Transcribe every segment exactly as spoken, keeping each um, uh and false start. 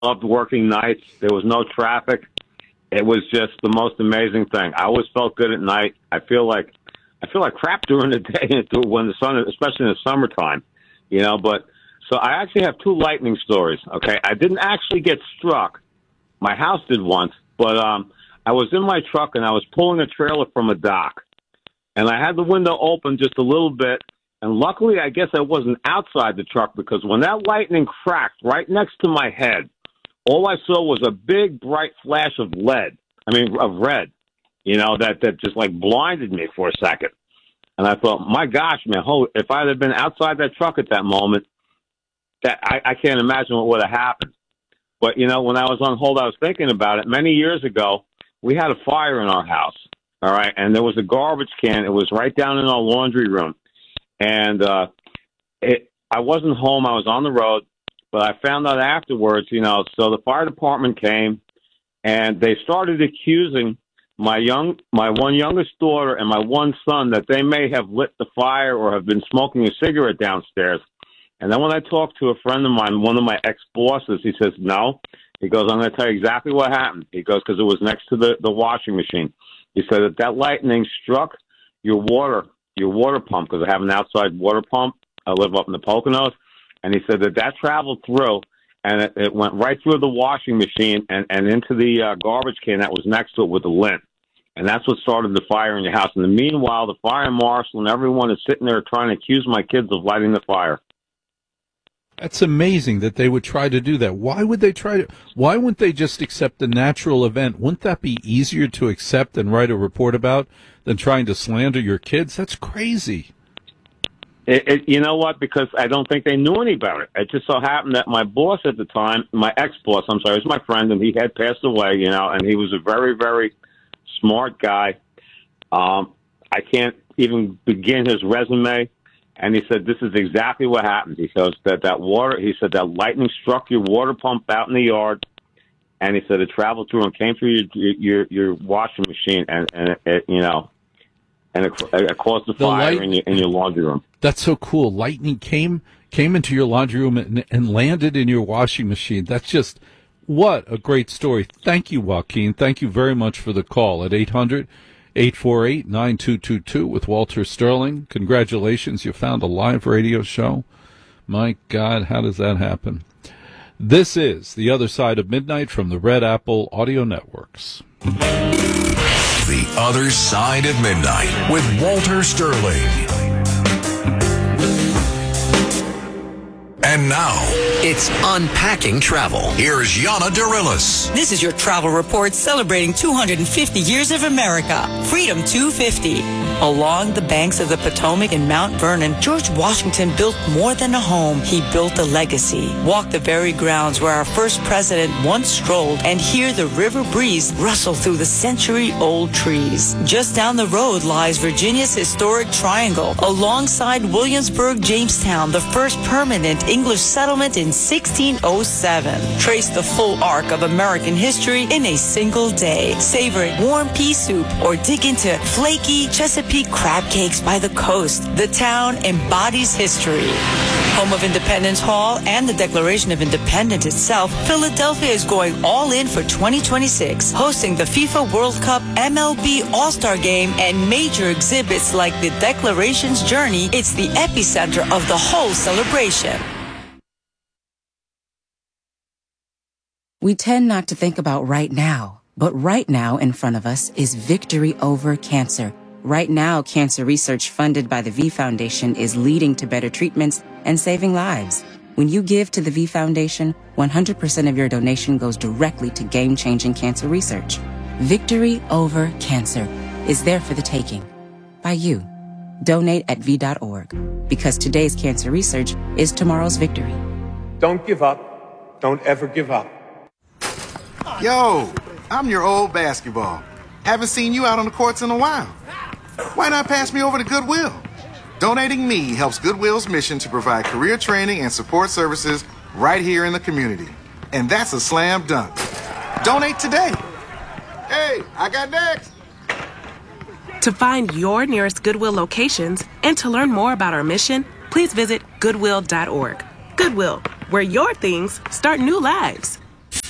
loved working nights. There was no traffic. It was just the most amazing thing. I always felt good at night. I feel like I feel like crap during the day when the sun, especially in the summertime, you know. But so I actually have two lightning stories. Okay, I didn't actually get struck. My house did once, but um, I was in my truck and I was pulling a trailer from a dock, and I had the window open just a little bit. And luckily, I guess I wasn't outside the truck, because when that lightning cracked right next to my head, all I saw was a big, bright flash of lead. I mean, of red. You know, that, that just, like, blinded me for a second. And I thought, my gosh, man, oh, if I had been outside that truck at that moment, that I, I can't imagine what would have happened. But, you know, when I was on hold, I was thinking about it. Many years ago, we had a fire in our house, all right? And there was a garbage can. It was right down in our laundry room. And uh, it, I wasn't home. I was on the road. But I found out afterwards, you know, so the fire department came, and they started accusing my young, my one youngest daughter and my one son that they may have lit the fire or have been smoking a cigarette downstairs. And then when I talked to a friend of mine, one of my ex-bosses, he says, no. He goes, I'm going to tell you exactly what happened. He goes, because it was next to the, the washing machine. He said that that lightning struck your water, your water pump, because I have an outside water pump. I live up in the Poconos. And he said that that traveled through, and it, it went right through the washing machine and, and into the uh, garbage can that was next to it with the lint. And that's what started the fire in your house. And meanwhile, the fire marshal and everyone is sitting there trying to accuse my kids of lighting the fire. That's amazing that they would try to do that. Why would they try to? Why wouldn't they just accept the natural event? Wouldn't that be easier to accept and write a report about than trying to slander your kids? That's crazy. It, it, you know what? Because I don't think they knew any about it. It just so happened that my boss at the time, my ex-boss, I'm sorry, was my friend, and he had passed away, you know, and he was a very, very smart guy. Um, I can't even begin his resume. And he said, this is exactly what happened. He says that that water, he said that lightning struck your water pump out in the yard. And he said it traveled through and came through your your, your washing machine, and, and it, it, you know, and it, it caused the, the fire light- in, your, in your laundry room. That's so cool. Lightning came came into your laundry room and, and landed in your washing machine. That's just, what a great story. Thank you, Joaquin. Thank you very much for the call at eight hundred, eight four eight, nine two two two with Walter Sterling. Congratulations. You found a live radio show. My God, how does that happen? This is The Other Side of Midnight from the Red Apple Audio Networks. The Other Side of Midnight with Walter Sterling. And now, it's Unpacking Travel. Here's Yana Dirilis. This is your travel report celebrating two hundred fifty years of America. Freedom two fifty. Along the banks of the Potomac and Mount Vernon, George Washington built more than a home. He built a legacy. Walk the very grounds where our first president once strolled and hear the river breeze rustle through the century-old trees. Just down the road lies Virginia's historic triangle. Alongside Williamsburg, Jamestown, the first permanent English settlement in sixteen oh seven. Trace the full arc of American history in a single day. Savor warm pea soup or dig into flaky Chesapeake crab cakes by the coast. The town embodies history. Home of Independence Hall and the Declaration of Independence itself, Philadelphia is going all in for twenty twenty-six, hosting the FIFA World Cup, M L B All-Star Game, and major exhibits like the Declaration's Journey. It's the epicenter of the whole celebration. We tend not to think about right now, but right now in front of us is victory over cancer. Right now, cancer research funded by the V Foundation is leading to better treatments and saving lives. When you give to the V Foundation, one hundred percent of your donation goes directly to game-changing cancer research. Victory over cancer is there for the taking. By you. Donate at V dot org. Because today's cancer research is tomorrow's victory. Don't give up. Don't ever give up. Yo, I'm your old basketball. Haven't seen you out on the courts in a while. Why not pass me over to Goodwill? Donating me helps Goodwill's mission to provide career training and support services right here in the community. And that's a slam dunk. Donate today. Hey, I got next. To find your nearest Goodwill locations and to learn more about our mission, please visit goodwill dot org. Goodwill, where your things start new lives.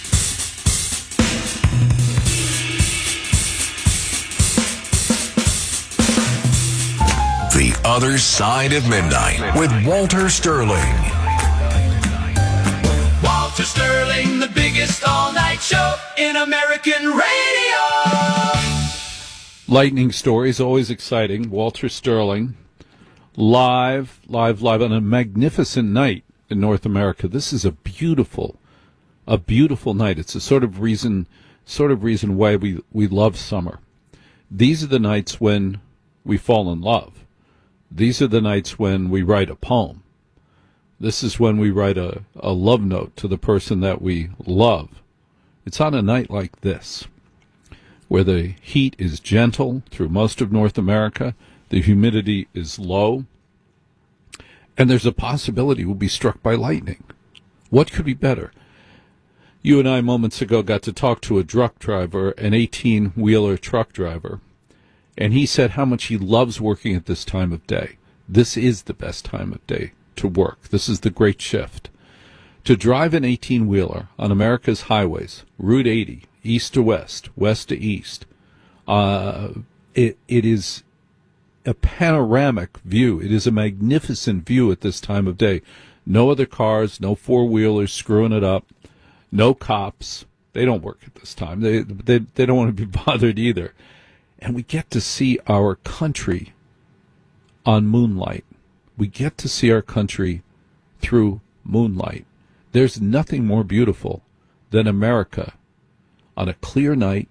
Other Side of Midnight with Walter Sterling. Walter Sterling, the biggest all-night show in American radio. Lightning stories, always exciting. Walter Sterling, live, live, live on a magnificent night in North America. This is a beautiful, a beautiful night. It's a sort of reason, sort of reason why we, we love summer. These are the nights when we fall in love. These are the nights when we write a poem. This is when we write a, a love note to the person that we love. It's on a night like this, where the heat is gentle through most of North America, the humidity is low, and there's a possibility we'll be struck by lightning. What could be better? You and I moments ago got to talk to a truck driver, an eighteen-wheeler truck driver, and he said how much he loves working at this time of day. This is the best time of day to work. This is the great shift. To drive an eighteen-wheeler on America's highways, Route eighty, east to west, west to east, uh, it, it is a panoramic view. It is a magnificent view at this time of day. No other cars, no four-wheelers screwing it up, no cops. They don't work at this time. They, they, they don't want to be bothered either. And we get to see our country on moonlight. We get to see our country through moonlight. There's nothing more beautiful than America on a clear night,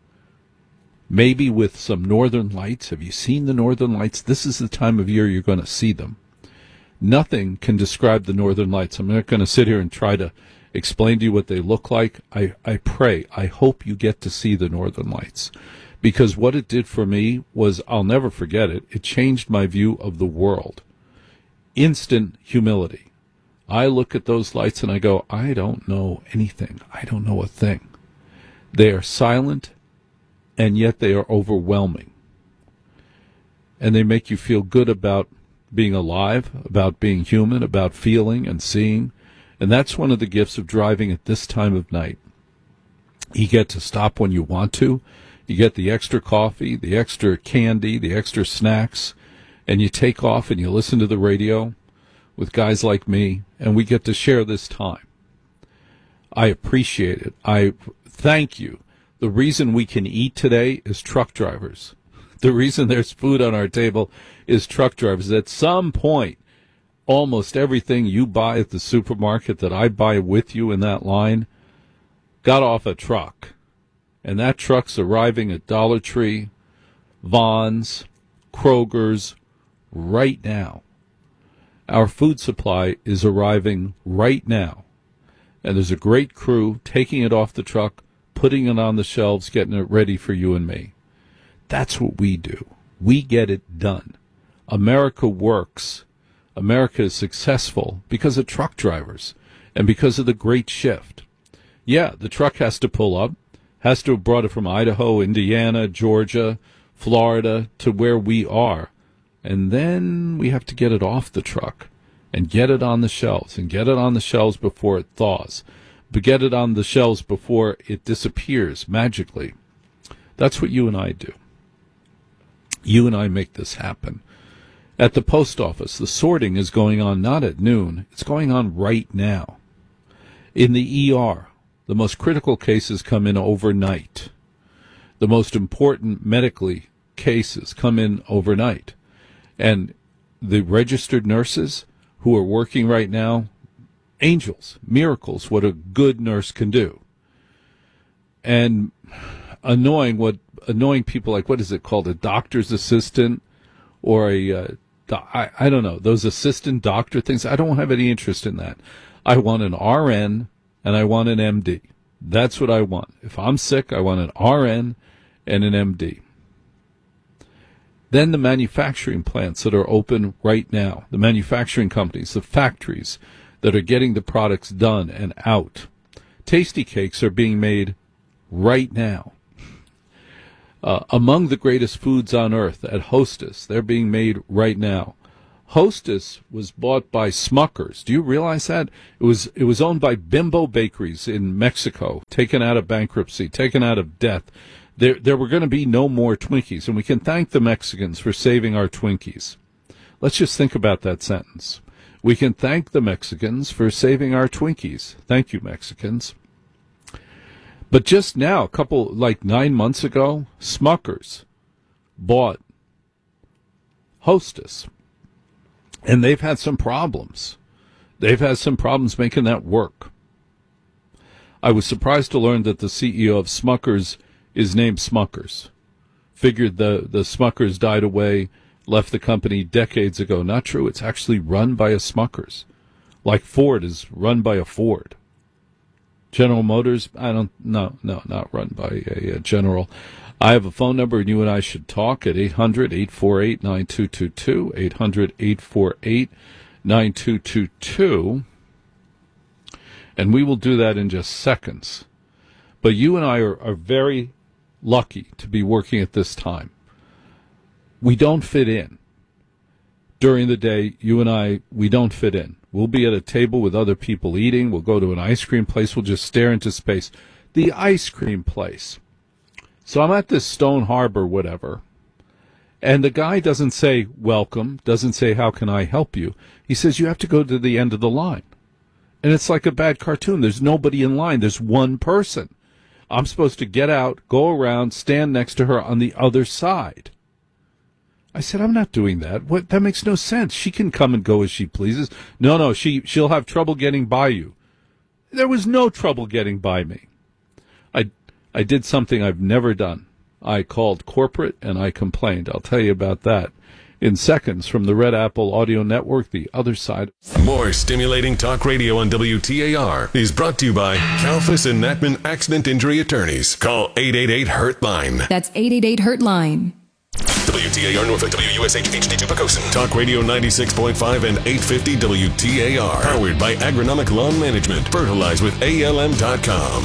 maybe with some northern lights. Have you seen the northern lights? This is the time of year you're going to see them. Nothing can describe the northern lights. I'm not going to sit here and try to explain to you what they look like. I, I pray, I hope you get to see the northern lights, because what it did for me was, I'll never forget it, it changed my view of the world. Instant humility. I look at those lights and I go, I don't know anything. I don't know a thing. They are silent, and yet they are overwhelming. And they make you feel good about being alive, about being human, about feeling and seeing. And that's one of the gifts of driving at this time of night. You get to stop when you want to. You get the extra coffee, the extra candy, the extra snacks, and you take off and you listen to the radio with guys like me, and we get to share this time. I appreciate it. I thank you. The reason we can eat today is truck drivers. The reason there's food on our table is truck drivers. At some point, almost everything you buy at the supermarket that I buy with you in that line got off a truck. And that truck's arriving at Dollar Tree, Vons, Kroger's right now. Our food supply is arriving right now. And there's a great crew taking it off the truck, putting it on the shelves, getting it ready for you and me. That's what we do. We get it done. America works. America is successful because of truck drivers and because of the great shift. Yeah, the truck has to pull up, has to have brought it from Idaho, Indiana, Georgia, Florida to where we are. And then we have to get it off the truck and get it on the shelves and get it on the shelves before it thaws. But get it on the shelves before it disappears magically. That's what you and I do. You and I make this happen. At the post office, the sorting is going on not at noon. It's going on right now. In the E R, the most critical cases come in overnight. The most important medically cases come in overnight. And the registered nurses who are working right now, angels, miracles, what a good nurse can do. And annoying what annoying people like, what is it called, a doctor's assistant or a, uh, I, I don't know, those assistant doctor things. I don't have any interest in that. I want an R N and I want an M D. That's what I want. If I'm sick, I want an R N and an M D. Then the manufacturing plants that are open right now, the manufacturing companies, the factories that are getting the products done and out. Tasty cakes are being made right now. Uh, among the greatest foods on earth at Hostess, they're being made right now. Hostess was bought by Smuckers. Do you realize that? It was it was owned by Bimbo Bakeries in Mexico, taken out of bankruptcy, taken out of death. There there were going to be no more Twinkies, and we can thank the Mexicans for saving our Twinkies. Let's just think about that sentence. We can thank the Mexicans for saving our Twinkies. Thank you, Mexicans. But just now, a couple, like nine months ago, Smuckers bought Hostess. And they've had some problems. They've had some problems making that work. I was surprised to learn that the C E O of Smuckers is named Smuckers. Figured the, the Smuckers died away, left the company decades ago. Not true. It's actually run by a Smuckers. Like Ford is run by a Ford. General Motors, I don't, no, no, not run by a, a General. I have a phone number, and you and I should talk at eight hundred, eight four eight, nine two two two, eight hundred, eight four eight, nine two two two, and we will do that in just seconds. But you and I are, are very lucky to be working at this time. We don't fit in. During the day, you and I, we don't fit in. We'll be at a table with other people eating. We'll go to an ice cream place. We'll just stare into space. The ice cream place. So I'm at this Stone Harbor, whatever, and the guy doesn't say, welcome, doesn't say, how can I help you? He says, you have to go to the end of the line. And it's like a bad cartoon. There's nobody in line. There's one person. I'm supposed to get out, go around, stand next to her on the other side. I said, I'm not doing that. What? That makes no sense. She can come and go as she pleases. No, no, she, she'll have trouble getting by you. There was no trouble getting by me. I, I did something I've never done. I called corporate and I complained. I'll tell you about that in seconds from the Red Apple Audio Network, the other side. More stimulating talk radio on W T A R is brought to you by Kalfas and Natman Accident Injury Attorneys. Call eight eight eight, hurt line. That's eight eight eight, hurt line. W T A R Norfolk, W U S H, H D two Pocosin. Talk Radio ninety-six point five and eight fifty W T A R. Powered by Agronomic Lawn Management. Fertilize with A L M dot com.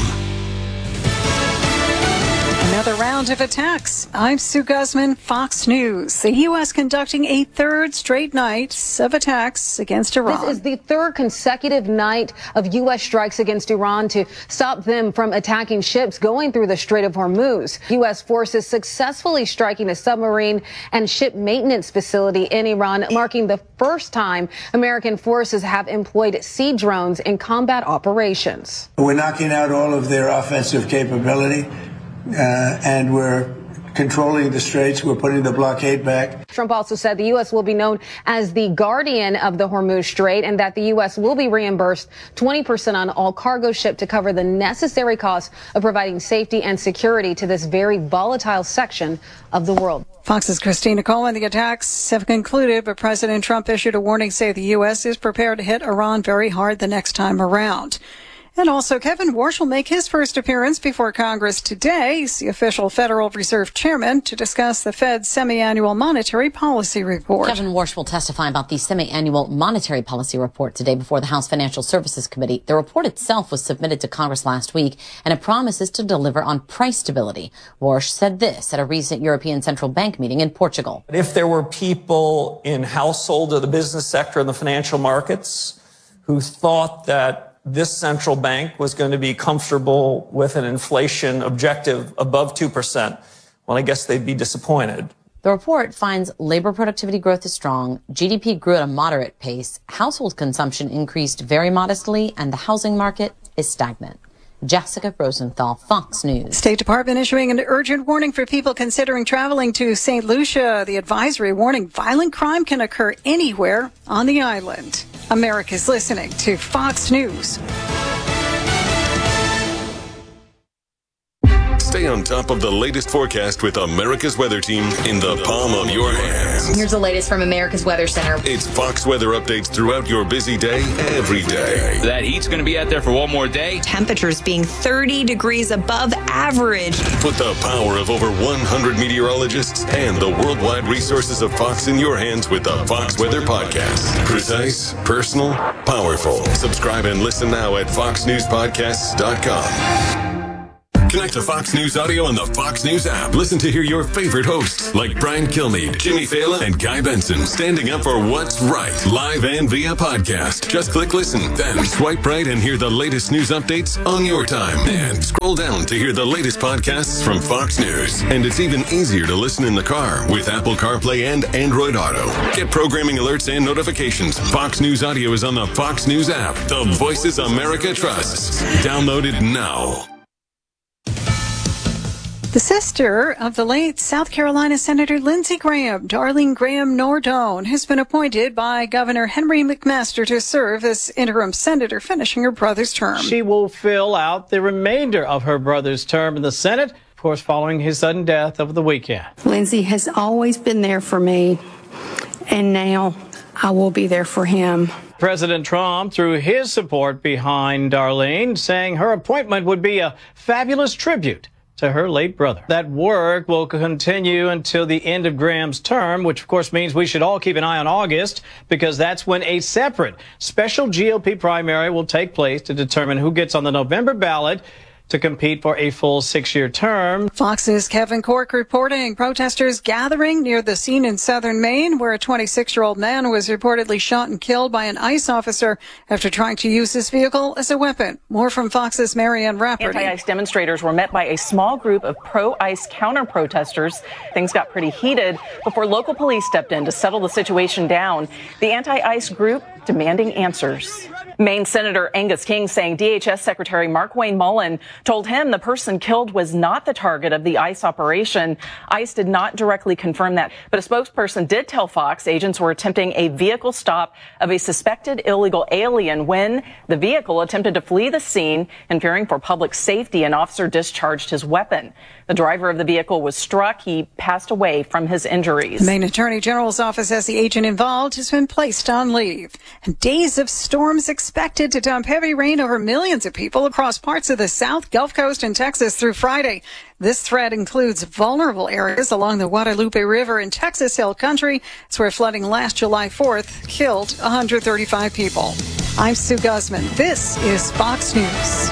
Another round of attacks. I'm Sue Guzman, Fox News. The U S conducting a third straight night of attacks against Iran. This is the third consecutive night of U S strikes against Iran to stop them from attacking ships going through the Strait of Hormuz. U S forces successfully striking a submarine and ship maintenance facility in Iran, marking the first time American forces have employed sea drones in combat operations. We're knocking out all of their offensive capability. Uh, and we're controlling the straits. We're putting the blockade back. Trump also said the U S will be known as the guardian of the Hormuz Strait and that the U S will be reimbursed twenty percent on all cargo shipped to cover the necessary costs of providing safety and security to this very volatile section of the world. Fox's Christina Coleman. The attacks have concluded, but President Trump issued a warning saying the U S is prepared to hit Iran very hard the next time around. And also, Kevin Warsh will make his first appearance before Congress today. He's the official Federal Reserve Chairman to discuss the Fed's semi-annual monetary policy report. Kevin Warsh will testify about the semi-annual monetary policy report today before the House Financial Services Committee. The report itself was submitted to Congress last week, and it promises to deliver on price stability. Warsh said this at a recent European Central Bank meeting in Portugal. If there were people in household or the business sector and the financial markets who thought that this central bank was going to be comfortable with an inflation objective above two percent, well, I guess they'd be disappointed. The report finds labor productivity growth is strong, G D P grew at a moderate pace, household consumption increased very modestly, and the housing market is stagnant. Jessica Rosenthal, Fox News. State Department issuing an urgent warning for people considering traveling to Saint Lucia. The advisory warning violent crime can occur anywhere on the island. America's listening to Fox News. Stay on top of the latest forecast with America's Weather Team in the palm of your hands. Here's the latest from America's Weather Center. It's Fox weather updates throughout your busy day, every day. That heat's going to be out there for one more day. Temperatures being thirty degrees above average. Put the power of over one hundred meteorologists and the worldwide resources of Fox in your hands with the Fox Weather Podcast. Precise, personal, powerful. Subscribe and listen now at fox news podcasts dot com. Connect to Fox News Audio on the Fox News app. Listen to hear your favorite hosts like Brian Kilmeade, Jimmy Fallon, and Guy Benson standing up for what's right, live and via podcast. Just click listen, then swipe right and hear the latest news updates on your time. And scroll down to hear the latest podcasts from Fox News. And it's even easier to listen in the car with Apple CarPlay and Android Auto. Get programming alerts and notifications. Fox News Audio is on the Fox News app. The voices America trusts. Download it now. The sister of the late South Carolina Senator Lindsey Graham, Darlene Graham Nordone, has been appointed by Governor Henry McMaster to serve as interim senator, finishing her brother's term. She will fill out the remainder of her brother's term in the Senate, of course, following his sudden death over the weekend. Lindsey has always been there for me, and now I will be there for him. President Trump threw his support behind Darlene, saying her appointment would be a fabulous tribute to her late brother. That work will continue until the end of Graham's term, which of course means we should all keep an eye on August, because that's when a separate special G O P primary will take place to determine who gets on the November ballot to compete for a full six-year term. Fox's Kevin Corke reporting protesters gathering near the scene in southern Maine where a twenty-six-year-old man was reportedly shot and killed by an ICE officer after trying to use his vehicle as a weapon. More from Fox's Marianne Rafferty. Anti-ICE demonstrators were met by a small group of pro-ICE counter-protesters. Things got pretty heated before local police stepped in to settle the situation down. The anti-ICE group demanding answers. Maine Senator Angus King saying D H S Secretary Markwayne Mullin told him the person killed was not the target of the ICE operation. ICE did not directly confirm that, but a spokesperson did tell Fox agents were attempting a vehicle stop of a suspected illegal alien when the vehicle attempted to flee the scene, and fearing for public safety, an officer discharged his weapon. The driver of the vehicle was struck. He passed away from his injuries. The Maine Attorney General's office says the agent involved has been placed on leave. And days of storms expected to dump heavy rain over millions of people across parts of the South, Gulf Coast, and Texas through Friday. This threat includes vulnerable areas along the Guadalupe River in Texas Hill Country. It's where flooding last July fourth killed one hundred thirty-five people. I'm Sue Guzman. This is Fox News.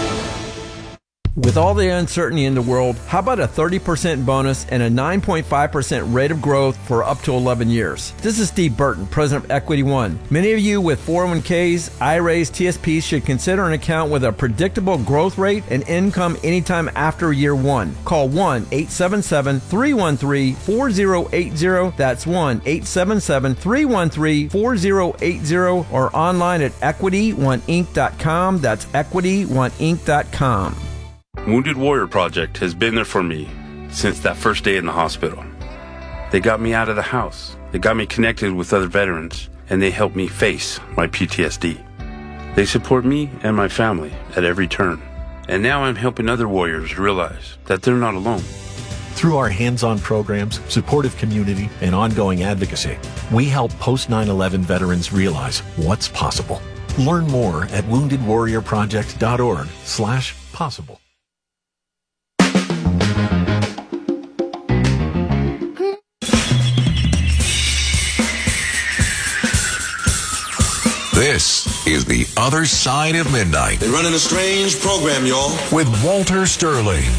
With all the uncertainty in the world, how about a thirty percent bonus and a nine point five percent rate of growth for up to eleven years? This is Steve Burton, president of Equity One. Many of you with four oh one k's, I R As, T S Ps should consider an account with a predictable growth rate and income anytime after year one. Call one eight seven seven, three one three, four oh eight oh. That's one eight seven seven, three one three, four oh eight oh, or online at equity one inc dot com. That's equity one inc dot com. Wounded Warrior Project has been there for me since that first day in the hospital. They got me out of the house. They got me connected with other veterans, and they helped me face my P T S D. They support me and my family at every turn. And now I'm helping other warriors realize that they're not alone. Through our hands-on programs, supportive community, and ongoing advocacy, we help post nine eleven veterans realize what's possible. Learn more at wounded warrior project dot org slash possible. This is The Other Side of Midnight. They're running a strange program, y'all. With Walter Sterling.